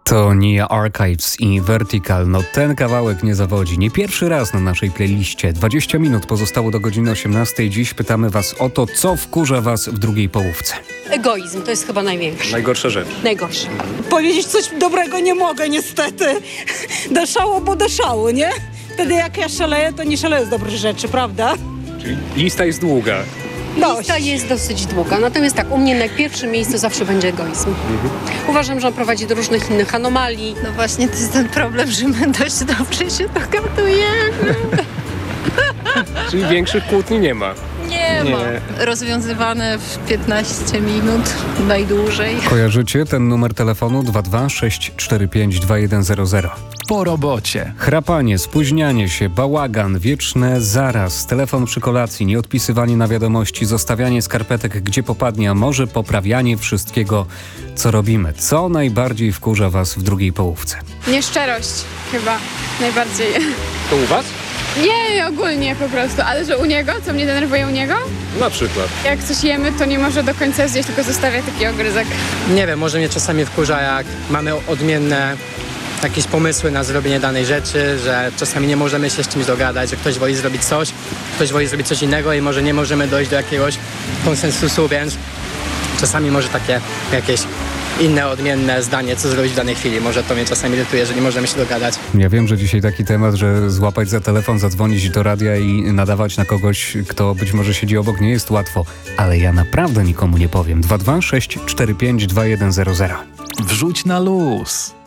To Nia Archives i Vertical. No ten kawałek nie zawodzi. Nie pierwszy raz na naszej playliście. 20 minut pozostało do godziny 18. Dziś pytamy was o to, co wkurza was w drugiej połówce. Egoizm to jest chyba największy. Najgorsza rzecz. Najgorszy. Powiedzieć coś dobrego nie mogę niestety. Daszało, bo daszało, nie? Wtedy jak ja szaleję, to nie szaleję z dobrych rzeczy, prawda? Czyli lista jest długa. Lista jest dosyć długa, natomiast tak, u mnie na pierwszym miejscu zawsze będzie egoizm. Uważam, że on prowadzi do różnych innych anomalii. No właśnie, to jest ten problem, że my dość dobrze się dogadujemy. Czyli większych kłótni nie ma. Nie ma. Rozwiązywane w 15 minut najdłużej. Kojarzycie ten numer telefonu 226452100? Po robocie. Chrapanie, spóźnianie się, bałagan, wieczne zaraz, telefon przy kolacji, nieodpisywanie na wiadomości, zostawianie skarpetek gdzie popadnie, a może poprawianie wszystkiego, co robimy. Co najbardziej wkurza was w drugiej połówce? Nieszczerość chyba najbardziej. To u was? Nie, ogólnie po prostu, ale że u niego, co mnie denerwuje u niego? Na przykład. Jak coś jemy, to nie może do końca zjeść, tylko zostawia taki ogryzek. Nie wiem, może mnie czasami wkurza, jak mamy odmienne jakieś pomysły na zrobienie danej rzeczy, że czasami nie możemy się z czymś dogadać, że ktoś woli zrobić coś, ktoś woli zrobić coś innego i może nie możemy dojść do jakiegoś konsensusu, więc czasami może takie jakieś inne, odmienne zdanie, co zrobić w danej chwili. Może to mnie czasami irytuje, że nie możemy się dogadać. Ja wiem, że dzisiaj taki temat, że złapać za telefon, zadzwonić do radia i nadawać na kogoś, kto być może siedzi obok, nie jest łatwo. Ale ja naprawdę nikomu nie powiem. 226452100. Wrzuć na luz.